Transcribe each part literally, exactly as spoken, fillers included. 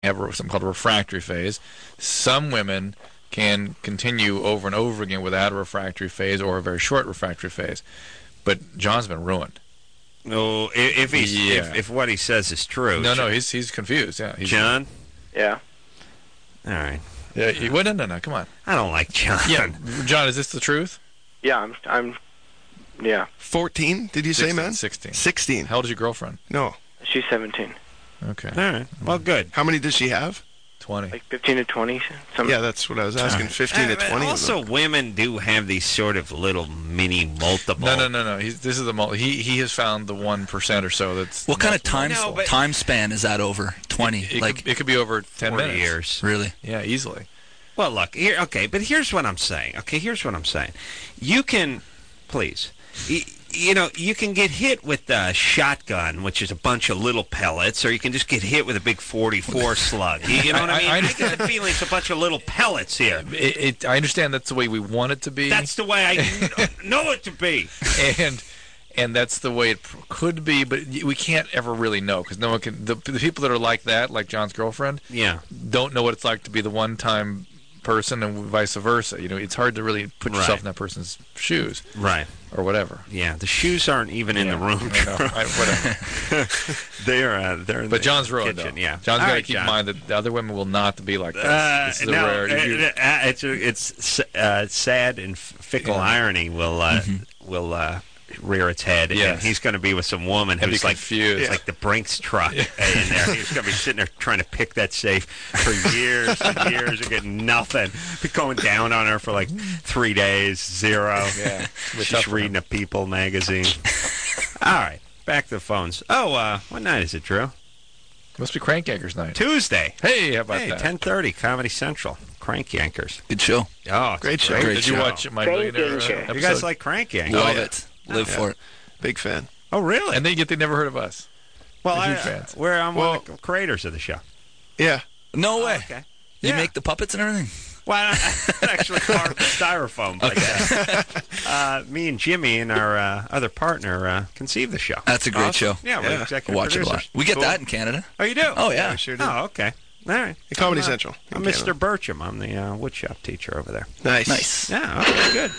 have something called a refractory phase. Some women can continue over and over again without a refractory phase or a very short refractory phase. But John's been ruined. No, if, if he's Yeah. if, if what he says is true. No, no, he's he's confused. Yeah, he's, John. Yeah. All right. Yeah, he, well, no, no, no. Come on. I don't like John. Yeah, John, is this the truth? Yeah, I'm. I'm. Yeah. fourteen, did you say, man? Sixteen. sixteen. How old is your girlfriend? No. She's seventeen. Okay. All right. Well, good. How many does she have? Twenty. Like fifteen to twenty. Some. Yeah, that's what I was asking. fifteen to Uh, twenty. Also, women do have these sort of little mini multiple. No, no, no, no. He's, this is the mul- he he has found the one percent or so that's. What kind of multiple. time No, but- time span is that over? Twenty, It, like could, it could be over ten forty minutes. years. really? Yeah, easily. Well, look here. Okay, but here's what I'm saying. Okay, here's what I'm saying. You can, please, you, you know, you can get hit with a shotgun, which is a bunch of little pellets, or you can just get hit with a big forty-four slug. You, you know what I, I- mean? I I, get the feeling it's a bunch of little pellets here. It, it, I understand that's the way we want it to be. That's the way I know it to be. and and that's the way it p- could be, but y- we can't ever really know because no one can. The, the people that are like that, like John's girlfriend, Yeah. don't know what it's like to be the one-time person, and vice versa. You know, it's hard to really put yourself Right. in that person's shoes Right. or whatever. Yeah. The shoes aren't even in the room. I know, I- whatever. they're uh, they're in But the John's ruined, kitchen. though. Yeah. John's All got to right, keep John. in mind that the other women will not be like this. Uh, this is a no, rare. uh, you- uh, it's it's uh, sad and fickle Yeah. irony will uh, will uh, rear its head, and Yes. he's going to be with some woman And be who's like confused. It's like the Brinks truck in there. He's going to be sitting there trying to pick that safe for years and years and getting nothing. Be going down on her for like three days, zero. Yeah, She's tough for reading a People magazine. All right, back to the phones. Oh, uh, what night is it, Drew? Must be Crank Anchors night. Tuesday. Hey, how about Hey, that? ten thirty, Comedy Central. Crank Yankers. Good show. Oh, it's a Great show. Great Did show. you watch my Crank Millionaire uh, Anchor. episode? You guys like Crank Yankers? Love yeah. it. Live Yeah. for it. Big fan. Oh, really? And they get they never heard of us. well, they're I, huge fans. we're I'm Well- one of the creators of the show. Yeah. No way. Okay. You Yeah. make the puppets and everything? Well, I I actually carved the styrofoam like that. Uh, me and Jimmy and our uh, other partner uh, conceived the show. That's a great Awesome. show. Yeah, we're Yeah. executive Watch it a lot. producers. We get Cool. that in Canada. Oh, you do? Oh, yeah. we sure did. Oh, okay. All right. The Comedy I'm, uh, Central. in I'm Canada. Mister Burcham. I'm the uh, woodshop teacher over there. Nice. Nice. Yeah, okay, good.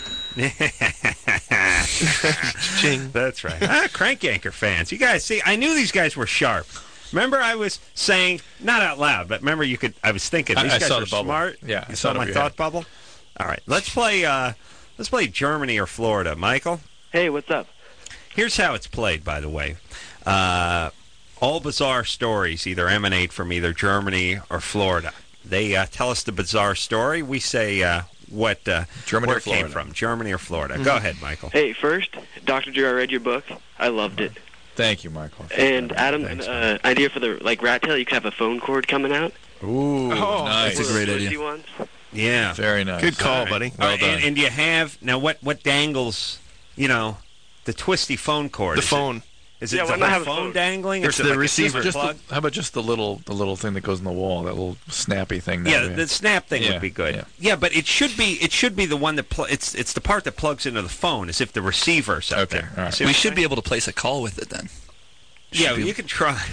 Ching. That's right. Ah, Crank Anchor fans. You guys, see, I knew these guys were sharp. Remember I was saying, not out loud, but remember you could, I was thinking, I- these I guys saw are the bubble. smart. Yeah, I You saw saw it my over your thought head. bubble? All right, let's play, uh, let's play Germany or Florida. Michael? Hey, what's up? Here's how it's played, by the way. Uh, all bizarre stories either emanate from either Germany or Florida. They uh, tell us the bizarre story. We say uh, what uh, Germany where or it came Florida? from, Germany or Florida. Go ahead, Michael. Hey, first, Doctor Drew, I read your book. I loved it. Thank you, Michael. And Adam, Thanks, an man. uh, idea for the like rat tail. You could have a phone cord coming out. Ooh, Oh, nice. that's a great Those idea. twisty ones. Yeah. Very nice. Good call, All right. buddy. All Well right, done. and, and you have now what? What dangles? You know, the twisty phone cord. The Is phone. It, is Yeah, it why the not whole have a phone, phone? dangling? It's Is it the like a receiver. silver Just plug? the, how about just the little the little thing that goes in the wall, that little snappy thing? Yeah, there? the snap thing Yeah, would be good. yeah. Yeah. but it should be it should be the one that pl- it's it's the part that plugs into the phone, as if the receiver's up Okay, there. all right. See We what I'm should saying? be able to place a call with it then. Yeah, should be- you can try.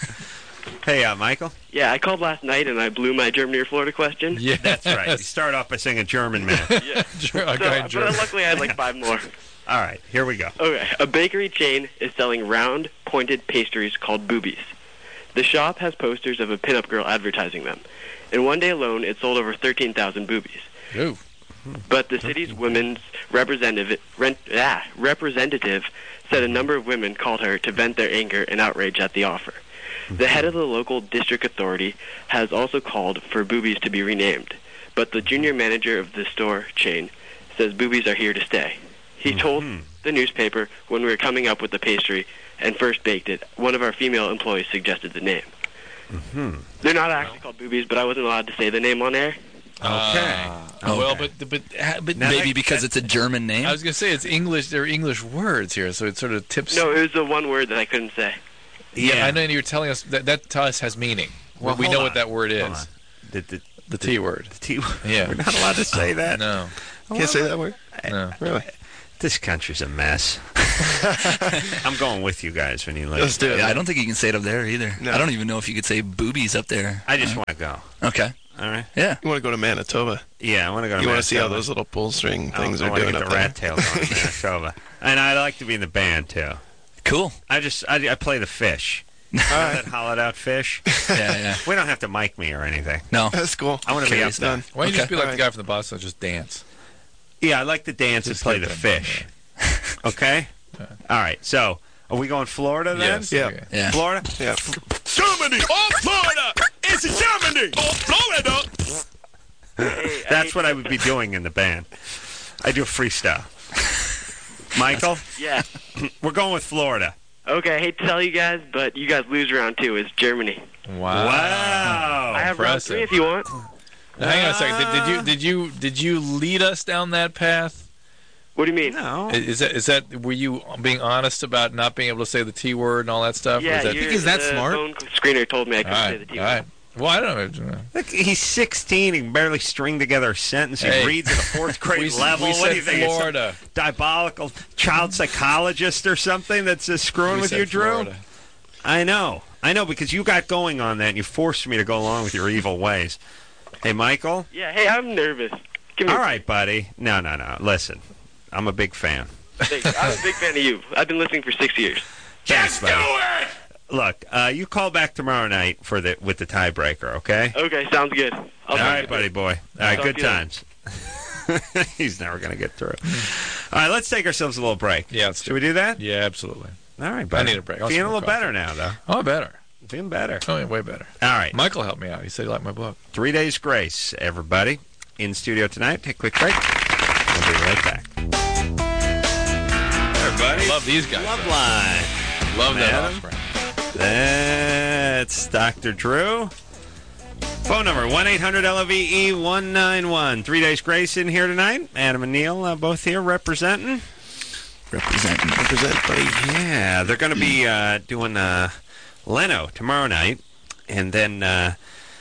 Hey, uh, Michael. Yeah, I called last night and I blew my Germany or Florida question. Yeah, That's right. You start off by saying a German man. Yeah. Sure, a So, guy in but Germany. luckily I had like five more. All right, here we go. Okay, a bakery chain is selling round, pointed pastries called boobies. The shop has posters of a pinup girl advertising them. In one day alone, it sold over thirteen thousand boobies. Ooh. But the city's women's representative, rent, ah, representative said a number of women called her to vent their anger and outrage at the offer. The head of the local district authority has also called for boobies to be renamed, but the junior manager of the store chain says boobies are here to stay. He told the newspaper when we were coming up with the pastry and first baked it, one of our female employees suggested the name. They're not actually called boobies, but I wasn't allowed to say the name on air. Okay. Well, Okay. but but uh, but Now, Maybe that- because that- it's a German name. I was gonna say it's English. They're English words here, so it sort of tips. No, it was the one word that I couldn't say. yeah, I know you're telling us that that to us has meaning. Well, we hold know on. what that word Hold is. on. The, the, The T word. the T. Yeah. We're not allowed to say that. No, Can't say that word? no. Really? This country's a mess. I'm going with you guys when you leave. Let's do it. Yeah, I don't think you can say it up there either. No. I don't even know if you could say boobies up there. I just want to go. Okay. All right. Yeah. You want to go to Manitoba? Yeah, I want to go to You want to see how Manitoba. those little pull string things I are want to doing get up the there? rat tail going in Manitoba. And I'd like to be in the band, too. Cool. I just, I, I play the fish. All right. That hollowed out fish. Yeah, yeah. We don't have to mic me or anything. No. That's cool. I want to be up Curious there. Done. Why don't you just Okay. be like All the right. guy from the Boston and just dance? Yeah, I like to dance Just and play get the them. fish. Okay? All right, so are we going Florida then? Yes. Yeah. okay. Yeah. Florida? Yeah. Germany! Oh, Florida! It's Germany! Oh, Florida! That's what I would be doing in the band. I do freestyle. Michael, Yeah. we're going with Florida. Okay, I hate to tell you guys, but you guys lose round two. It's Germany. Wow. Wow. I have round impressive. three if you want. Now, hang on a second. Did, did you did you did you lead us down that path? What do you mean? No. Is that is that were you being honest about not being able to say the T word and all that stuff? Or Yeah, is that, you're, Is that the smart? phone screener told me I all couldn't say right. the T All word. right. Well, I don't know. Look, he's sixteen. He can barely string together a sentence. He Hey. reads at a fourth grade We, level. we what said do you think? It's some Florida. diabolical child psychologist or something that's uh, screwing We with said you, Drew? Florida. I know. I know, because you got going on that and you forced me to go along with your evil ways. Hey, Michael? Yeah, hey, I'm nervous. Give me All a right, buddy. No, no, no. Listen, I'm a big fan. break. I'm a big fan of you. I've been listening for six years. Thanks, buddy. Look, uh, you call back tomorrow night for the with the tiebreaker, okay? Okay, sounds good. I'll All talk right, to buddy you. boy. All right, Talk good to you times. He's never going to get through. All right, let's take ourselves a little break. Yeah, let's do Should we do that? Yeah, absolutely. All right, buddy. I need a break. I'll Feeling a smoke little better now, though. Oh, better. Feeling better. Oh, yeah, way better. All right. Michael helped me out. He said he liked my book. Three Days Grace, everybody. In studio tonight. Take a quick break. We'll be right back. Everybody. I love these guys. Love though. Line. Love that Adam. offspring. That's Doctor Drew. Phone number one eight hundred L O V E one nine one. Three Days Grace in here tonight. Adam and Neil uh, both here representing. Representing. Represent, buddy. Yeah, they're going to be uh, doing uh, Leno tomorrow night, and then uh,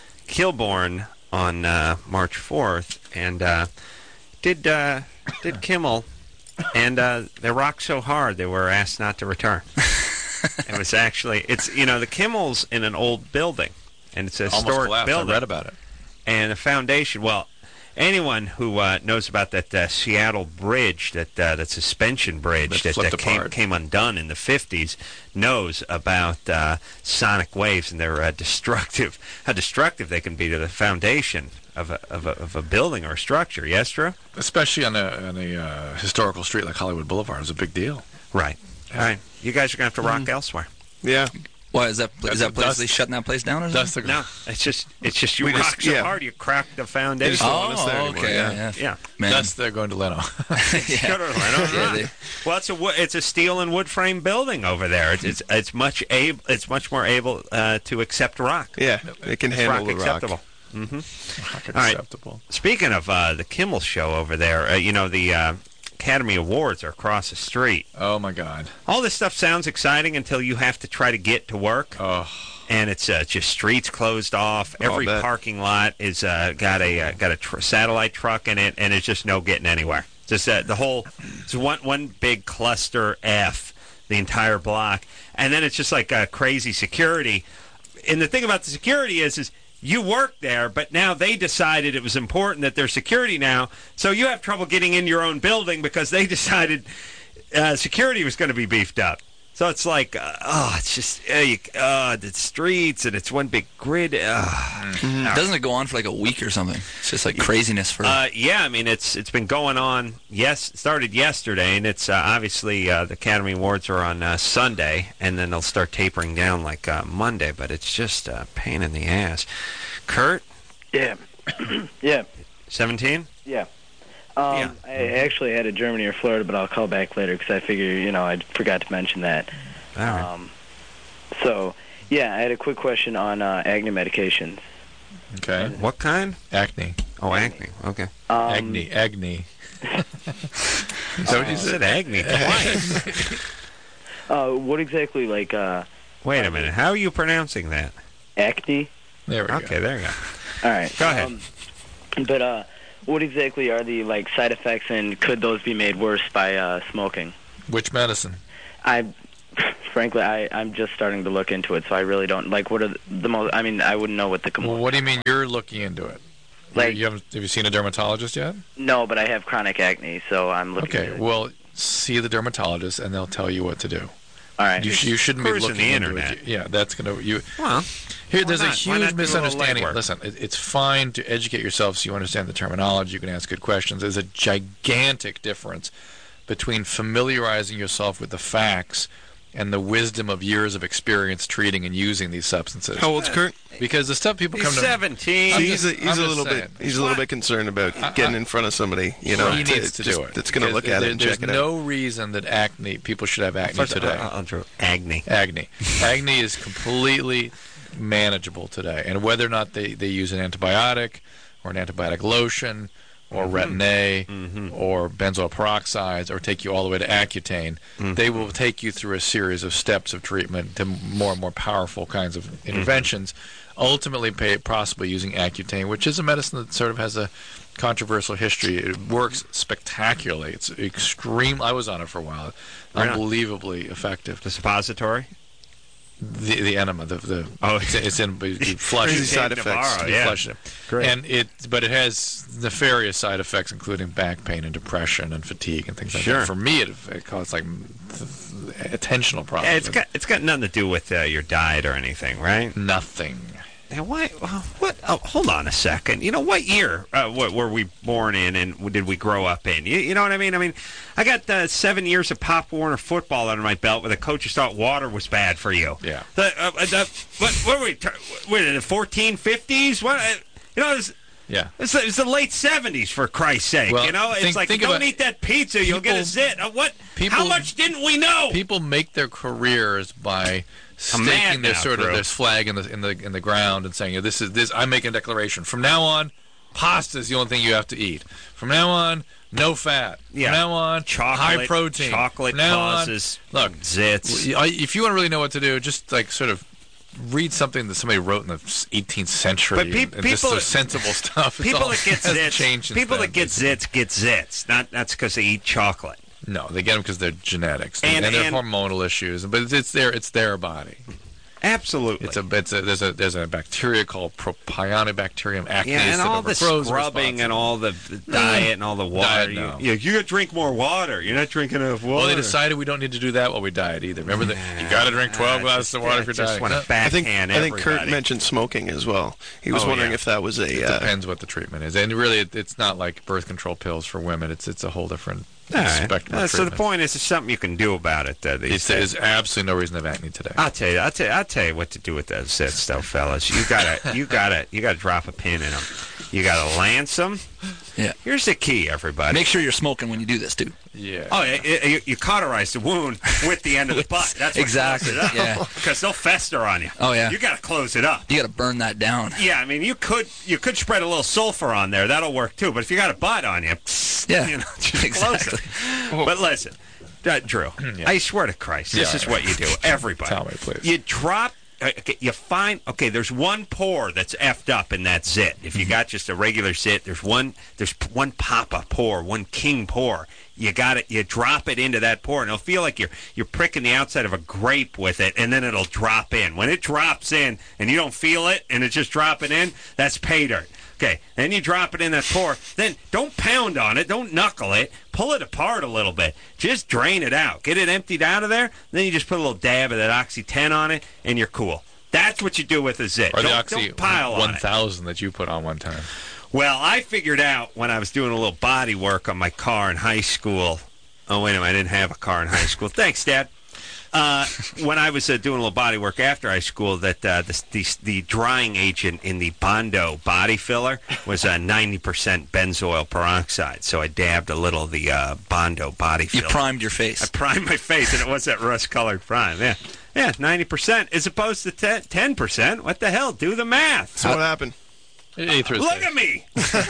Kilborn on uh, March fourth. And uh, did uh, did Kimmel, and uh, they rocked so hard they were asked not to return. It was actually, it's, you know, the Kimmel's in an old building, and it's a Almost historic collapsed. building. I read about it. And the foundation, well, anyone who uh, knows about that uh, Seattle bridge, that uh, that suspension bridge That that, that flipped came, apart. came undone in the fifties, knows about uh, sonic waves and their uh, destructive, how destructive they can be to the foundation of a, of a, of a building or a structure. Yes, Drew? Especially on a, on a uh, historical street like Hollywood Boulevard. It was a big deal. Right. All right. You guys are going to have to rock elsewhere. Yeah. Why is that? Is That's that a place? dust- They shutting that place down or something? That's the No, it's just it's just you We just- rock so yeah. hard you crack the They foundation. just don't want us there Oh, anymore, okay. yeah. Yeah, Yeah. Man. Thus, they're going to Leno. yeah. Totally. I don't Yeah, know. they- Well, it's a wo- it's a steel and wood frame building over there. It's it's, it's much able it's much more able uh, to accept rock. Yeah. It can It's handle rock the rock. acceptable. Rock right. acceptable. Speaking of uh, the Kimmel show over there, uh, you know the uh, Academy Awards are across the street. Oh, my God. All this stuff sounds exciting until you have to try to get to work. Oh, And it's uh, just streets closed off. I'll Every bet. parking lot is uh, got a uh, got a tr- satellite truck in it, and it's just no getting anywhere. Just uh, the whole it's one one big cluster F, the entire block, and then it's just like uh, crazy security. And the thing about the security is, is you work there, but now they decided it was important that there's security now, so you have trouble getting in your own building because they decided uh, security was going to be beefed up. So it's like, uh, oh, it's just, uh, you, uh, the streets, and it's one big grid. Uh, Doesn't it go on for like a week or something? It's just like craziness for. uh, yeah, I mean, it's it's been going on, yes, it started yesterday, and it's uh, obviously uh, the Academy Awards are on uh, Sunday, and then they'll start tapering down like uh, Monday, but it's just a pain in the ass. Kurt, Yeah. yeah. seventeen? Yeah. Um, Yeah. I actually had a Germany or Florida, but I'll call back later because I figure, you know, I forgot to mention that. All right. Um, so, yeah, I had a quick question on uh, acne medications. okay. What kind? Acne. Oh, acne. Okay. Um, Agni. Agni. Is that what you You said? said acne twice. Uh, what exactly, like, uh, Wait a minute. How are you pronouncing that? acne? There we Okay, go. there you go. All right. Go ahead. Um, but uh, what exactly are the, like, side effects, and could those be made worse by uh, smoking? Which medicine? I, frankly, I, I'm just starting to look into it, so I really don't, like, what are the, the most, I mean, I wouldn't know what the... Com- Well, what do you mean you're looking into it? Like, you haven't, have you seen a dermatologist yet? No, but I have chronic acne, so I'm looking Okay, at it. well, see the dermatologist, and they'll tell you what to do. All right. You, sh- you shouldn't be Cruising looking the into internet. it. Yeah, that's going to... you. Well, Here, why there's a not? Why huge not do a little misunderstanding. legwork? Listen, it, it's fine to educate yourself so you understand the terminology. You can ask good questions. There's a gigantic difference between familiarizing yourself with the facts and the wisdom of years of experience treating and using these substances. How old's Kurt? Because the stuff people he's come to... seventeen. I'm See, he's a, just- he's I'm a just little saying. bit he's a little bit concerned about getting in front of somebody. You know, he to- needs to just, do it. That's going to look Because at there- it and check it There's out. no reason that acne, people should have acne First, today. uh, Andrew, Agni. Acne. Acne is completely manageable today. And whether or not they, they use an antibiotic or an antibiotic lotion or Mm-hmm. Retin-A Mhm. or benzoyl peroxides or take you all the way to Accutane, Mm-hmm. they will take you through a series of steps of treatment to more and more powerful kinds of Mm-hmm. interventions, ultimately pay, possibly using Accutane, which is a medicine that sort of has a controversial history. It works spectacularly. It's extreme. I was on it for a while. Right on. Unbelievably effective. The suppository? The the enema, the the Oh. it's, it's in you flush Crazy it. side Navarro, effects. You yeah. flush it. Great. And it, but it has nefarious side effects, including back pain and depression and fatigue and things like Sure. that. For me, it, it caused like attentional Yeah, problems. it's got it's got nothing to do with uh, your diet or anything, right? nothing. Now, why? well, What? Oh, hold on a second. You know, what year uh, what, were we born in, and did we grow up in? You, you know what I mean? I mean, I got uh, seven years of Pop Warner football under my belt, where the coaches thought water was bad for you. Yeah. The, uh, uh, the, what, what were we? Tur- What, in the fourteen fifties? What? Uh, you know, it's, Yeah. it's, the- it's the late seventies, for Christ's sake. Well, you know, it's think- like think don't about- eat that pizza, you'll get a people- zit. Uh, what? people- How much didn't we know? People make their careers by I'm mad staking their now, sort of Drew. their flag in the in the in the ground and saying, "This is this." I'm making a declaration. From now on, pasta is the only thing you have to eat. From now on, no fat. Yeah. From now on, Chocolate, high protein. Chocolate From now causes on, look, zits. I- if you want to really know what to do, just like sort of read something that somebody wrote in the eighteenth century. But pe- and, and just people- the sensible stuff. It's People all- that get hasn't zits, changed since people then, that get basically. zits get zits. Not that's because they eat chocolate. No, they get them because they're genetics And- and, they're and- hormonal issues. But it's, it's their it's their body. Absolutely. It's a it's a there's a there's a bacteria called Propionibacterium acnes. yeah, and that all the overgrows scrubbing and responsible. all the, the diet and all the water. Diet, you, no. you, you got to drink more water. You're not drinking enough water. Well, they decided we don't need to do that while we diet either. Remember that you got to drink twelve Ah, glasses just- of water I if you're just dieting. want to It I think backhand I think Kurt everybody. mentioned smoking as well. He was Oh, wondering yeah. if that was a. Uh, depends what the treatment is, and really, it, it's not like birth control pills for women. It's it's a whole different All right. spectrum. Uh, of so the treatment. point is, there's something you can do about it. Uh, these It's, days. there's absolutely no reason to have acne today. I'll tell you. I'll tell you. I'll tell you what to do with those zits, though, fellas. You gotta, you gotta, you gotta drop a pin in them. You gotta lance them. Yeah. Here's the key, everybody. Make sure you're smoking when you do this, dude. Yeah. Oh, it, it, you, you cauterize the wound with the end of the butt. That's what Exactly, closes it up. yeah. Because they'll fester on you. Oh, yeah. You got to close it up. You got to burn that down. Yeah, I mean, you could you could spread a little sulfur on there. That'll work too. But if you got a butt on you, Yeah. you know, just Exactly. close it. But listen, uh, Drew, Yeah. I swear to Christ, this Yeah, is all what you do. Everybody, Tell me, please. You drop. uh, Okay, you find okay. There's one pore that's effed up in that zit. If you got just a regular zit, there's one. There's p- one papa pore, one king pore. You got it. You drop it into that pore, and it'll feel like you're you're pricking the outside of a grape with it, and then it'll drop in. When it drops in, and you don't feel it, and it's just dropping in, that's pay dirt. Okay, then you drop it in that pore. Then don't pound on it. Don't knuckle it. Pull it apart a little bit. Just drain it out. Get it emptied out of there. Then you just put a little dab of that Oxy ten on it, and you're cool. That's what you do with a zit. Or the don't, Oxy don't pile on one it. thousand that you put on one time. Well, I figured out when I was doing a little body work on my car in high school. Oh, wait a minute. I didn't have a car in high school. Thanks, Dad. Uh, when I was uh, doing a little body work after high school, that uh, the, the the drying agent in the Bondo body filler was uh, ninety percent benzoyl peroxide. So I dabbed a little of the uh, Bondo body You filler. primed your I face. primed my face, and it was that rust-colored prime. Yeah, yeah, ninety percent as opposed to ten percent. What the hell? Do the math. so what happened? He threw his Look face. at me.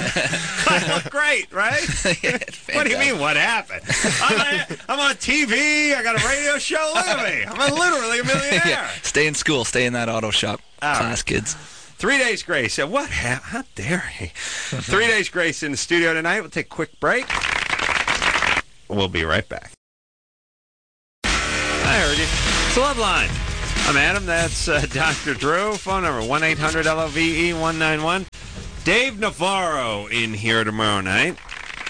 I look great, right? What do you mean, what happened? I'm, a, I'm on T V. I got a radio show. Look at me. I'm a, literally a millionaire. Yeah. Stay in school. Stay in that auto shop. All Class kids. Three days grace. Uh, What? Ha- how dare he? Three days grace in the studio tonight. We'll take a quick break. We'll be right back. I heard you. It's the Love Line. I'm Adam. That's uh, Doctor Drew. Phone number one eight hundred L O V E one nine one. Dave Navarro in here tomorrow night.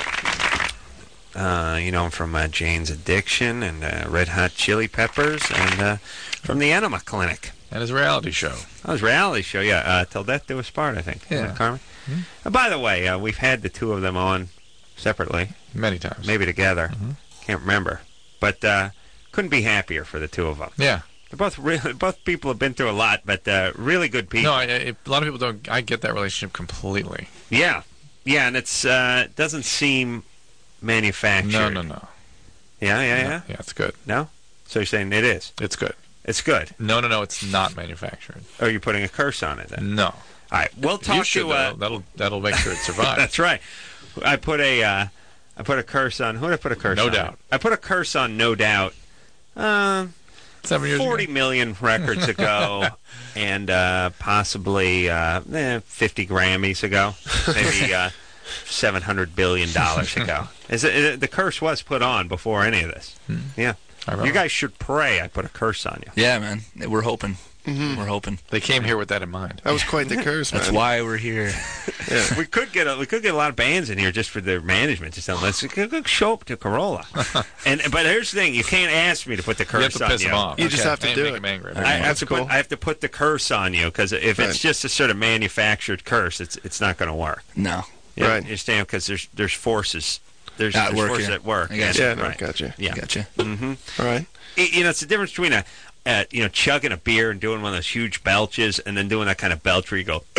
Uh, you know him from uh, Jane's Addiction and uh, Red Hot Chili Peppers and uh, from the Enema Clinic. And his reality show. Oh, his reality show, yeah. Uh, Till Death Do Us Part, I think. Yeah. Carmen? Mm-hmm. Uh, by the way, uh, we've had the two of them on separately. Many times. Maybe together. Mm-hmm. Can't remember. But uh, couldn't be happier for the two of them. Yeah. They're both really, both people have been through a lot, but uh, really good people. No, I, I, a lot of people don't. I get that relationship completely. Yeah. Yeah, and it's uh, it doesn't seem manufactured. No, no, no. Yeah, yeah, No, yeah? Yeah, it's good. No? So you're saying it is? It's good. It's good. No, no, no, it's not manufactured. Or you're putting a curse on it then? No. All right, we'll talk you should, to... Uh, though. That'll, that'll make sure it survives. That's right. I put a... Uh, I put a curse on... Who did I put a curse No on? Doubt. I put a curse on No Doubt. Uh, Seven years forty ago. million records ago, and uh, possibly uh, eh, fifty Grammys ago, maybe uh, seven hundred billion dollars ago. Is it, it, the curse was put on before any of this. Hmm. Yeah. I remember. You guys should pray I put a curse on you. Yeah, man. We're hoping. Mm-hmm. We're hoping. They came here with that in mind. That was quite the curse, man. That's why we're here. Yeah. We could get a, we could get a lot of bands in here just for their management to tell let's go show up to Corolla. and but here's the thing, you can't ask me to put the You curse have to on piss you. them off. You just have to Make- do make it. them angry. I have That's to cool. put I have to put the curse on you because if Right. it's just a sort of manufactured curse, it's it's not going to work. No. You Right. understand? Because there's there's forces there's, At there's work, forces yeah. at work. I gotcha. Yeah, no, right. gotcha. Yeah. Gotcha. Mm-hmm. All right. You know, it's the difference between a, uh, you know, chugging a beer and doing one of those huge belches, and then doing that kind of belch where you go,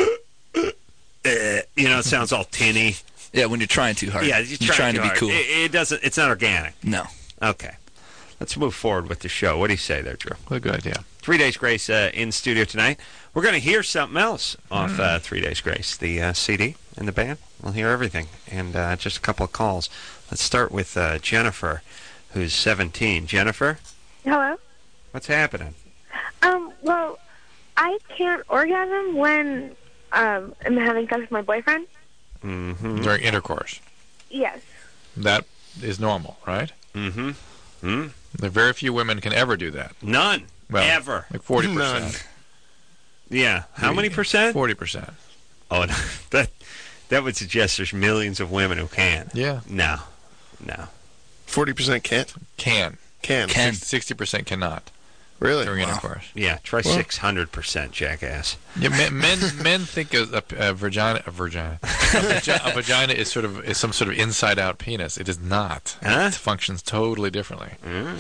uh, you know, it sounds all tinny. Yeah, when you're trying too hard. Yeah, you're, you're trying to be hard. cool. It, it doesn't. It's not organic. No. Okay, let's move forward with the show. What do you say there, Drew? What a good idea. Three Days Grace uh, in studio tonight. We're going to hear something else off uh, Three Days Grace, the uh, C D and the band. We'll hear everything, and uh, just a couple of calls. Let's start with uh, Jennifer, who's seventeen. Jennifer, Hello. what's happening? Um. Well, I can't orgasm when um I'm having sex with my boyfriend. Mm-hmm. During intercourse. Yes. That is normal, right? Mm-hmm. Mm. There are very few women can ever do that. None. Well, Ever. Like forty None. percent. Yeah. How many percent? Forty percent. Oh, no. that that would suggest there's millions of women who can. Yeah. No. No. Forty percent can't. Can. Can. Can. Sixty percent cannot Really? during Wow. intercourse. Yeah. Try Well- six hundred percent, jackass. Yeah, men, men men think a, a, a vagina a vagina a, vagi- a vagina is sort of is some sort of inside out penis. It is not. Huh? It functions totally differently.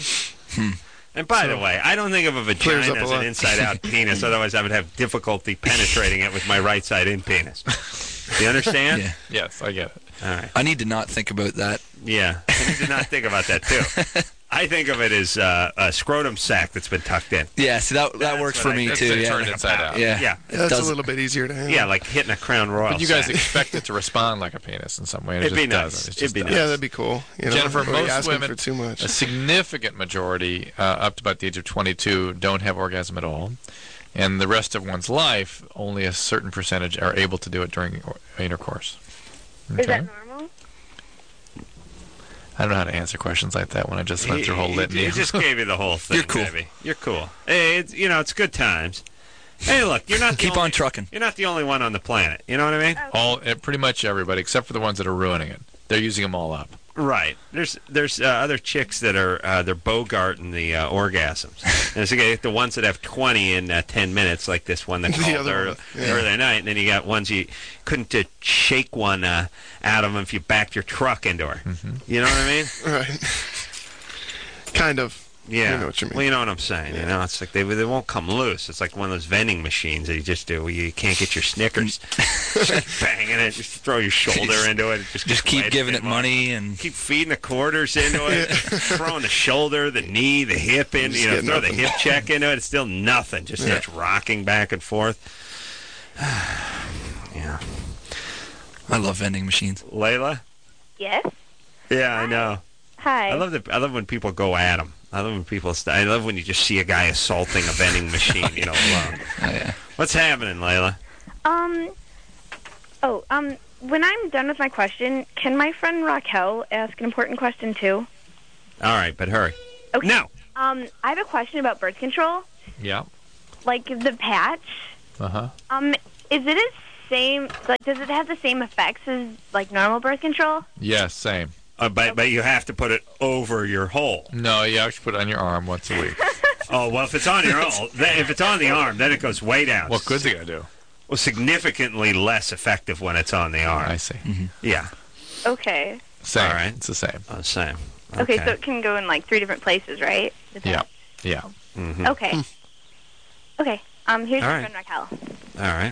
And by the way, I don't think of a Clears vagina up a as an lot. inside-out penis. Otherwise, I would have difficulty penetrating it with my right side in penis. Do you understand? Yeah. Yes, I get it. All right. I need to not think about that. Yeah. I need to not think about that, too. I think of it as uh, a scrotum sac that's been tucked in. Yeah, see, that, that That's works what for I me, think. too. It's Yeah. turned Like- inside out. yeah. Yeah. Yeah, that's does- a little bit easier to handle. Yeah, like hitting a Crown Royal But you guys sack. expect it to respond like a penis in some way. And It'd it be just nice. doesn't. It It'd just be doesn't. nice. Yeah, that'd be cool. You know, Jennifer, Or you most asking women, for too much. a significant majority, uh, up to about the age of twenty-two, don't have orgasm at all. And the rest of one's life, only a certain percentage are able to do it during or- intercourse. Is that normal? I don't know how to answer questions like that when I just went through a whole He- litany. He just gave you the whole thing, You're cool. baby. You're cool. Hey, it's, you know, it's good times. Hey, look, you're not the Keep only, on trucking. You're not the only one on the planet. You know what I mean? all, eh, pretty much everybody, except for the ones that are ruining it. They're using them all up. Right. There's there's uh, other chicks that are uh, they're bogarting the uh, orgasms. There's okay, the ones that have twenty in uh, ten minutes, like this one that The called other early, one, yeah. early night, and then you got ones you couldn't uh, shake one uh, out of them if you backed your truck into her. You know what I mean? Right. Kind of. Yeah. I know what you mean. Well, you know what I'm saying. You know, it's like they they won't come loose. It's like one of those vending machines that you just do. Where you can't get your Snickers. Just banging it. Just throw your shoulder into it. it just Just gets keep wet giving and it money and keep feeding the quarters into it, throwing the shoulder, the knee, the hip in, Just you know, get throw the nothing. hip check into it. It's still nothing. Just Yeah. starts rocking back and forth. Yeah. I love vending machines. Layla? Yes. Yeah, I know. Hi. I love the. I love when people go at them. I love when people. St- I love when you just see a guy assaulting a vending machine. You know, alone. Oh, yeah. What's happening, Layla? Um. Oh. Um. When I'm done with my question, can my friend Raquel ask an important question too? All right, but hurry. Okay. No. Um, I have a question about birth control. Yeah. Like the patch. Uh huh. Um, is it as same? Like, does it have the same effects as like normal birth control? Yes, same. Uh, but but you have to put it over your hole. No, you actually put it on your arm once a week. Oh well, if it's on your hole, then, if it's on the arm, then it goes way down. What good's it gonna do? Well, significantly less effective when it's on the arm. I see. Yeah. Okay. Same. All right. It's the same. Oh, same. Okay. so it can go in like three different places, right? The Yeah. patch? Yeah. Mm-hmm. Okay. Okay. Um, here's All your right. friend Raquel. All right.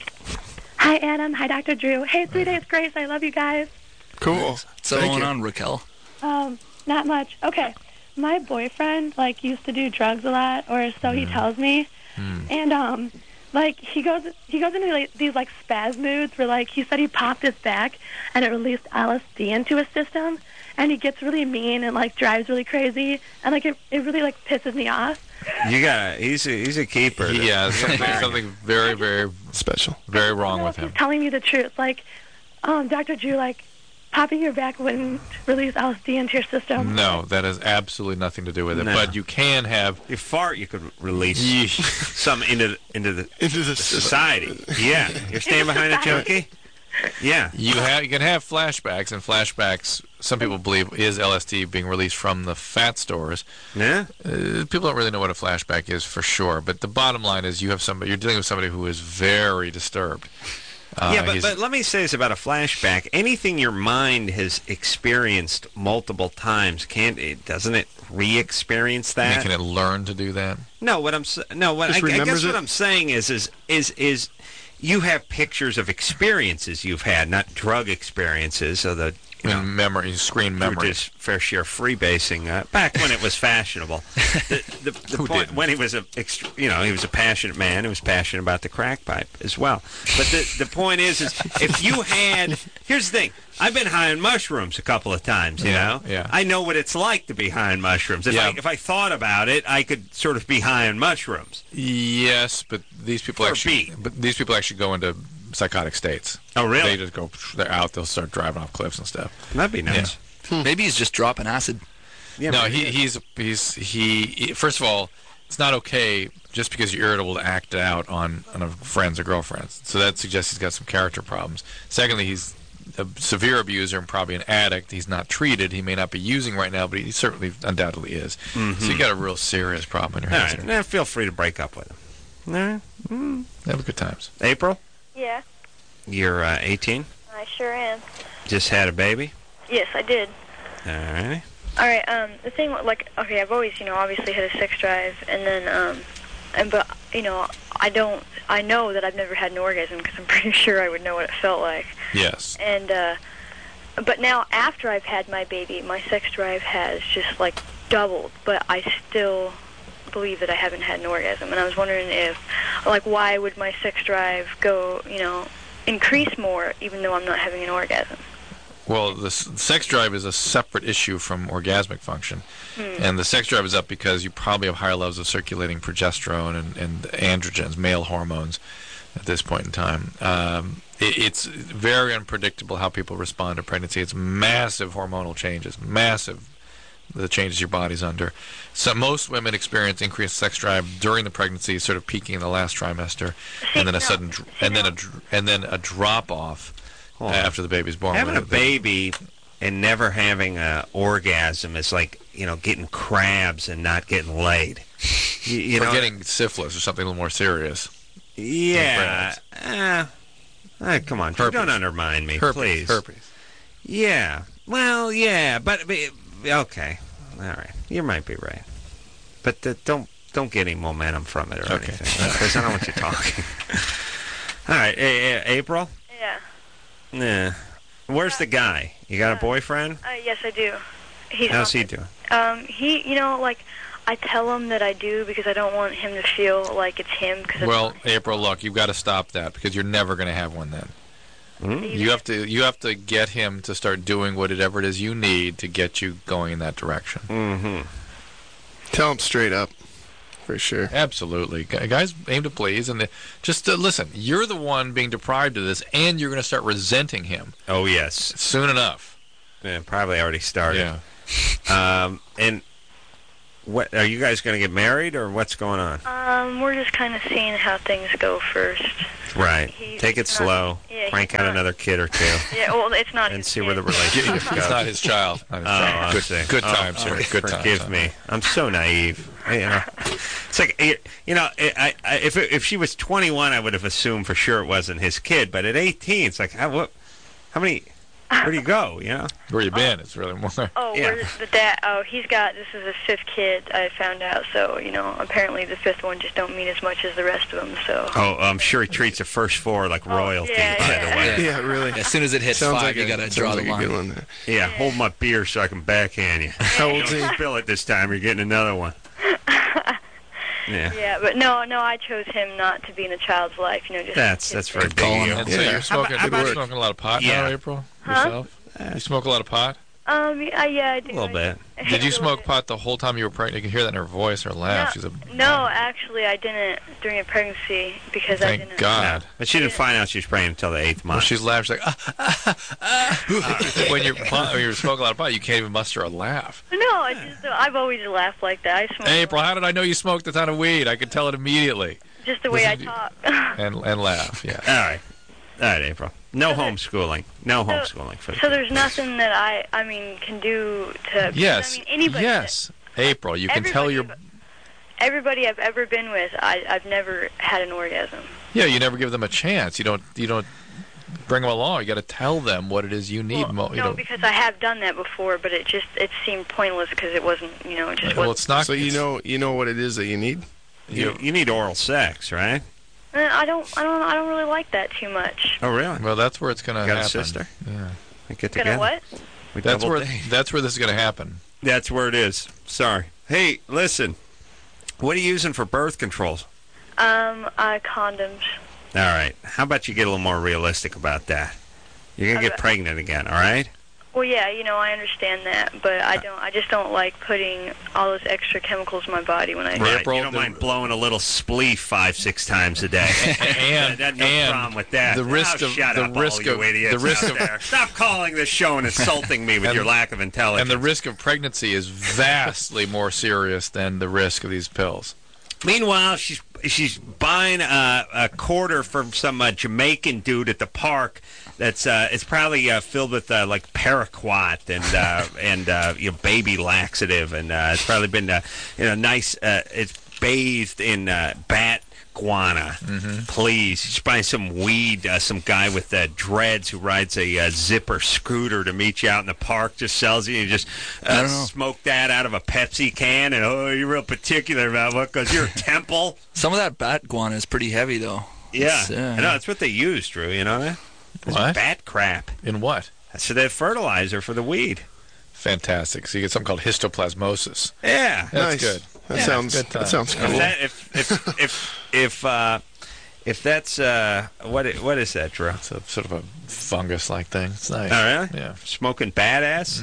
Hi, Adam. Hi, Doctor Drew. Hey, Three Days Grace. I love you guys. Cool. What's Thank going you. on, Raquel? Um, not much. Okay. My boyfriend, like, used to do drugs a lot, or so he tells me. And, um, like, he goes he goes into like, these, like, spaz moods where, like, he said he popped his back and it released L S D into his system. And he gets really mean and, like, drives really crazy. And, like, it, it really, like, pisses me off. You got. He's a, he's a keeper. Yeah. Something, something very, very, Special. very I don't wrong know with if him. he's telling me the truth. Like, um, Doctor Drew, like, popping your back wouldn't release L S D into your system. No, that has absolutely nothing to do with it. No. But you can have. You fart, you could release Yeesh. some into the, into the Into the society. Yeah. You're standing behind a junkie? Yeah. You have you can have flashbacks, and flashbacks. Some people believe is L S D being released from the fat stores. Yeah? Uh, people don't really know what a flashback is for sure. But the bottom line is, you have somebody. You're dealing with somebody who is very disturbed. Uh, yeah, but, he's- but let me say this about a flashback. Anything your mind has experienced multiple times, can't it? Doesn't it re-experience I mean, that? can it learn to do that? No, what I'm s- no, what I, Just I guess remembers what it? I'm saying is is is is you have pictures of experiences you've had, not drug experiences. So the you know, In memory, screen through memory. just fair share freebasing uh, back when it was fashionable. The, the, the Who point didn't? when he was a ext- you know he was a passionate man who was passionate about the crack pipe as well. But the the point is is if you had here's the thing. I've been high on mushrooms a couple of times, you Yeah, know. yeah. I know what it's like to be high on mushrooms. If I Yeah. if I thought about it, I could sort of be high on mushrooms. Yes, but these people Or actually. B. But these people actually go into psychotic states. Oh, really? They just go. They're out. They'll start driving off cliffs and stuff. That'd be nice. Maybe he's just dropping acid. Yeah, no, but- he, he's he's he, he. First of all, it's not okay just because you're irritable to act out on on a friends or girlfriends. So that suggests he's got some character problems. Secondly, he's a severe abuser and probably an addict. He's not treated. He may not be using right now, but he certainly undoubtedly is. So you got a real serious problem in your All hands. right. here. Now feel free to break up with him. All right. Mm. Have a good times. April, Yeah, you're uh, eighteen. I sure am. Just had a baby. Yes, I did. All right. All right. Um, the thing, like, okay, I've always, you know, obviously had a sex drive, and then, um, and but, you know, I don't, I know that I've never had an orgasm because I'm pretty sure I would know what it felt like. Yes. And, uh, but now after I've had my baby, my sex drive has just like doubled, but I still believe that I haven't had an orgasm. And I was wondering if, like, why would my sex drive go, you know, increase more even though I'm not having an orgasm? Well, the s- sex drive is a separate issue from orgasmic function. And the sex drive is up because you probably have higher levels of circulating progesterone and, and androgens, male hormones, at this point in time. Um, it, it's very unpredictable how people respond to pregnancy. It's massive hormonal changes, massive the changes your body's under. So most women experience increased sex drive during the pregnancy, sort of peaking in the last trimester, and then a no, sudden, dr- see, and then no. a dr- and then a drop off Hold on. after the baby's born. Having a When the- baby and never having an orgasm is like, you know, getting crabs and not getting laid. You, you or know, getting syphilis or something a little more serious. yeah. Uh, uh, come on, Drew, Herpes. don't undermine me, Herpes. please. Herpes. Yeah. Well, yeah, but, but okay, all right, you might be right, but uh, don't don't get any momentum from it or Okay. anything because I don't want you talking. All right, A- A- April. Yeah. Yeah. Where's the guy? You got a boyfriend? Uh, yes, I do. He's How's he doing? Um, he, you know, like, I tell him that I do because I don't want him to feel like it's him. Cause Well, April, look, you've got to stop that because you're never going to have one then. Hmm? You have to you have to get him to start doing whatever it is you need to get you going in that direction. Mm-hmm. Tell him straight up, for sure. Absolutely. Gu- Guys aim to please, and the, just uh, listen, you're the one being deprived of this, and you're going to start resenting him Oh yes, soon enough. yeah, probably already started. Yeah. Um, and what are you guys going to get married, or what's going on? Um, we're just kind of seeing how things go first. Right. He's Take it not- slow. yeah, Crank he's out not- another kid or two, Yeah, well, it's not. and his see kid. where the relationship It's goes. not his child. Not his Oh, child. I good, see. good Oh, times, oh, sir. Good times. Forgive me. I'm so naive. You know, it's like you know, I, I, if it, if she was twenty-one, I would have assumed for sure it wasn't his kid. But at eighteen, it's like, how, what? How many? Where do you go? You know? Where you been? It's really more. Oh, Yeah. we're, the dad. Oh, he's got. This is his fifth kid. I found out. So you know, apparently the fifth one just don't mean as much as the rest of them. So. Oh, I'm sure he treats the first four like royalty. yeah, by yeah. the way. Yeah, really. As soon as it hits Sounds five, like you a, got to sounds draw like the a good line. one there. Yeah, hold my beer so I can backhand you. How old's he? Don't spill it this time. You're getting another one. Yeah. Yeah, but no, no, I chose him not to be in a child's life. You know, just. That's that's very Good big call of you. on And so Yeah. you're smoking, How about- you're how smoking a lot of pot Yeah. now, April? Huh? Yourself? You smoke a lot of pot? Um. Yeah, yeah, I do. A little bit. Did you smoke pot the whole time you were pregnant? You can hear that in her voice, her laugh. She's a No, actually, I didn't during a pregnancy because I thank didn't. God. But she didn't find out she was pregnant until the eighth Well, month. she's laughing. She's like, ah, ah, ah. when you're pot, when you're smoking a lot of pot, you can't even muster a laugh. No, I just I've always laughed like that. I smoke Hey, April, how did I know you smoked a ton of weed? I could tell it immediately. just the way I listen to- talk. And and laugh. Yeah. All right. All right, April. No So there- homeschooling. No so- homeschooling for the So kids. there's nothing that I I mean can do to. Yes. I mean anybody. Yes. April, you can tell Everybody your. I've- Everybody I've ever been with, I I've never had an orgasm. Yeah, you never give them a chance. You don't. You don't bring them along. You got to tell them what it is you need. Well, mo- you no, know. because I have done that before, but it just it seemed pointless because it wasn't you know it just Well, wasn't. it's not. So you it's- know, you know what it is that you need. You, you need oral sex, right? Uh, I don't I don't I don't really like that too much. Oh, really? Well, that's where it's going to Got happen. a sister? Yeah. We get Gonna together. what? We That's double where. date. That's where this is going to happen. That's where it is. Sorry. Hey, listen. What are you using for birth controls? Um, uh, condoms. All right. How about you get a little more realistic about that? You're gonna get Okay. pregnant again. All right. Well, yeah, you know, I understand that, but I don't. I just don't like putting all those extra chemicals in my body when I. Right. April, you don't the- mind blowing a little spleef five, six times a day. And That- no and problem with that. the risk oh, of shut the up, risk all you of idiots the risk out of there. Stop calling this show and insulting me with And- your lack of intelligence. and the risk of pregnancy is vastly more serious than the risk of these pills. Meanwhile, she's she's buying a, a quarter from some uh, Jamaican dude at the park. That's uh, it's probably uh, filled with uh, like paraquat and uh, and uh, you know, baby laxative, and uh, it's probably been uh, you know nice. Uh, it's bathed in uh, bat guana. Mm-hmm. Please, she's buying some weed. Uh, some guy with uh, dreads who rides a uh, zipper scooter to meet you out in the park just sells you. You just I uh, don't know. smoke that out of a Pepsi can, and oh, you're real particular about what because you're a temple. Some of that bat guana is pretty heavy, though. Yeah, It's, uh, I know that's what they use, Drew. You know that? It's What? bat crap. In what? That's the fertilizer for the weed. Fantastic. So you get something called histoplasmosis. Yeah. That's nice. good. That Yeah, sounds. good That time. sounds If cool. that, if if if if uh, if that's uh, what i- what is that, Drew? It's a sort of a fungus-like thing. It's nice. Oh, really? Yeah. Smoking badass.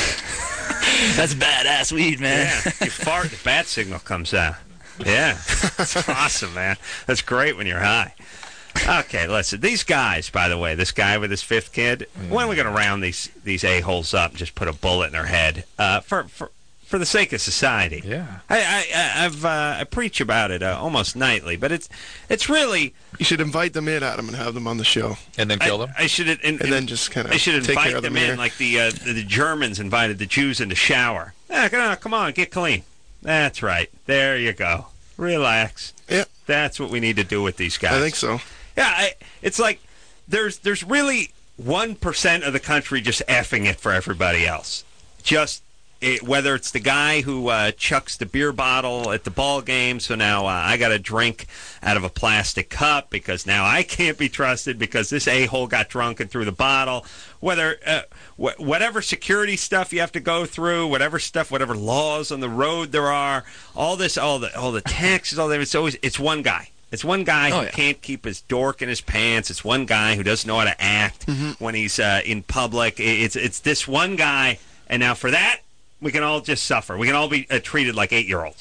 That's badass weed, man. Yeah. You fart, the bat signal comes out. Yeah. That's awesome, man. That's great when you're high. Okay, listen. These guys, by the way, this guy with his fifth kid. When are we going to round these these a holes up and just put a bullet in their head uh, for for for the sake of society? Yeah. I, I, I I've uh, I preach about it uh, almost nightly, but it's it's really You should invite them in, Adam, and have them on the show, And then kill them? I, I should in, and then just kind of I should take invite care of them them in here. like the uh, the, the Germans invited the Jews in the shower. Ah, come on, come on, get clean. That's right. There you go. Relax. Yeah, That's what we need to do with these guys. I think so. Yeah, I, it's like there's there's really one percent of the country just effing it for everybody else. Just it, whether it's the guy who uh, chucks the beer bottle at the ball game, so now uh, I got to drink out of a plastic cup because now I can't be trusted because this a-hole got drunk and threw the bottle. Whether uh, wh- whatever security stuff you have to go through, whatever stuff, whatever laws on the road there are, all this, all the all the taxes, all that. It's always it's one guy. It's one guy Oh, who yeah. can't keep his dork in his pants. It's one guy who doesn't know how to act when he's uh, in public. I- It's it's this one guy, and now for that, we can all just suffer. We can all be uh, treated like eight-year-olds.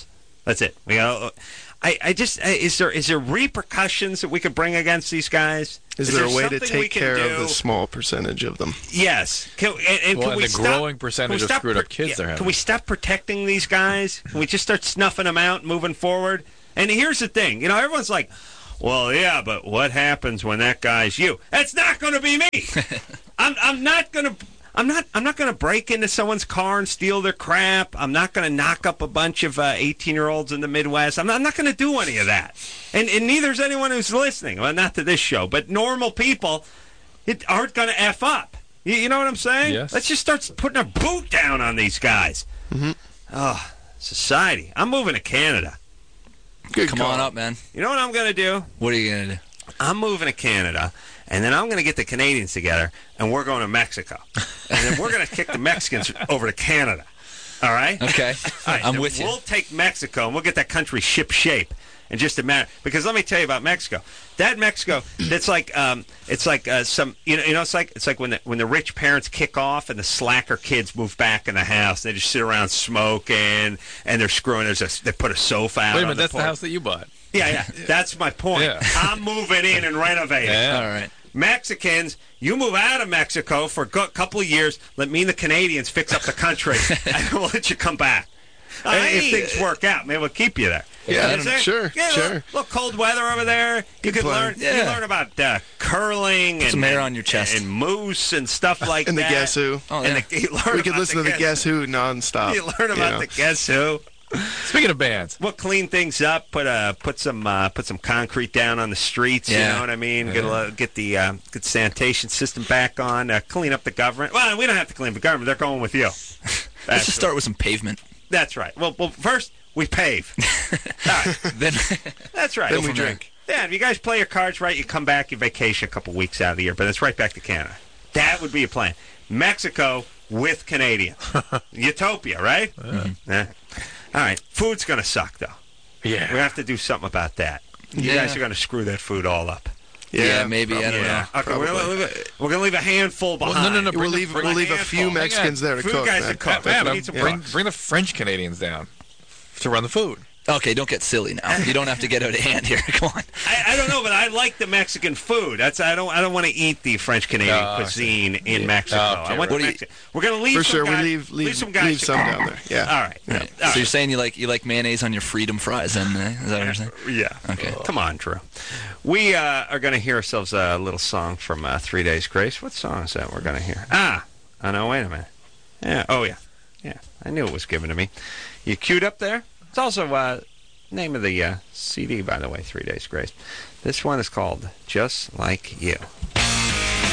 That's it. We got. I, I just uh, is there is there repercussions that we could bring against these guys? Is, is there, there a way to something we take can care do? of the small percentage of them? Yes. Can, and, and Well, can and we the stop, growing percentage can we of stop screwed up pro- kids yeah, they're having. Can we stop protecting these guys? Can we just start snuffing them out, moving forward? And here's the thing. You know, everyone's like, well, yeah, but what happens when that guy's you? That's not going to be me. I'm, I'm not going to... I'm not. I'm not going to break into someone's car and steal their crap. I'm not going to knock up a bunch of uh, eighteen-year-olds in the Midwest. I'm not, I'm not going to do any of that. And and neither is anyone who's listening. Well, not to this show, but normal people it, aren't going to f up. You, you know what I'm saying? Yes. Let's just start putting our boot down on these guys. Mm-hmm. Oh, society. I'm moving to Canada. Good Come call. on up, man. You know what I'm going to do? What are you going to do? I'm moving to Canada, and then I'm going to get the Canadians together, and we're going to Mexico. And then we're going to kick the Mexicans over to Canada. All right? Okay. All right, I'm then with you. We'll take Mexico, and we'll get that country ship shape in just a matter. Because let me tell you about Mexico. That Mexico, that's like, um, it's like uh, some, you know, you know, it's like it's like when the when the rich parents kick off and the slacker kids move back in the house. They just sit around smoking, and they're screwing. There's a, they put a sofa out. Wait a on minute, that's the porch. house that you bought. Yeah, yeah. That's my point. Yeah. I'm moving in and renovating. Yeah. All right. Mexicans, you move out of Mexico for a go- couple of years. Let me and the Canadians fix up the country, and we'll let you come back. Hey, if things work out, maybe we'll keep you there. Yeah, Is there- sure, yeah, sure. Little, little cold weather over there. You Good can plan. learn. You Yeah. can learn about uh, curling and some hair on your chest. and moose and stuff like And the that. Guess Who. Oh, And yeah. the, you learn We could about listen to the Guess Who nonstop. You learn about know. the Guess Who. Speaking of bands, We'll clean things up. Put uh, put some uh, put some concrete down on the streets. You Yeah. know what I mean? Get a, little- get the uh, get the sanitation system back on. Uh, clean up the government. Well, we don't have to clean the government. They're going with you. Let's That's, just start with some pavement. that's right. Well, well, first we pave. All right. Then That's right. Then we from there. drink. Yeah, if you guys play your cards right, you come back, you vacation a couple weeks out of the year, but it's right back to Canada. That would be a plan. Mexico with Canadians. Utopia, right? Mm-hmm. Yeah. All right. Food's going to suck, though. yeah. We have to do something about that. You Yeah. guys are going to screw that food all up. Yeah, maybe, I don't Yeah. know. Okay, we're going to leave a, we're gonna leave a handful behind. no, no, no, We'll Bring the- leave, bring we'll the leave a handful. few Hang on. Mexicans there to Food cook, guys man. to cook. Man, We I'm- need some bring, cooks. bring the French Canadians down to run the food. Okay, don't get silly now. You don't have to get out of hand here. Come on. I, I don't know, but I like the Mexican food. That's I don't I don't want to eat the French Canadian Oh, cuisine in Yeah. Mexico. Oh, okay, I want right. the Mexi- We're going to leave For some sure, we guys, leave- leave- some guys leave to some cook. down there. Yeah. All right. Right. All So right. you're saying you like you like mayonnaise on your freedom fries, then? Uh, is that what you're saying? Yeah. Okay. Come on, Drew. We uh, are going to hear ourselves a little song from uh, Three Days Grace. What song is that we're going to hear? Ah, oh no, wait a minute. Yeah. Oh yeah. Yeah. I knew it was given to me. You queued up there? It's also uh, name of the uh, C D, by the way. Three Days Grace. This one is called Just Like You.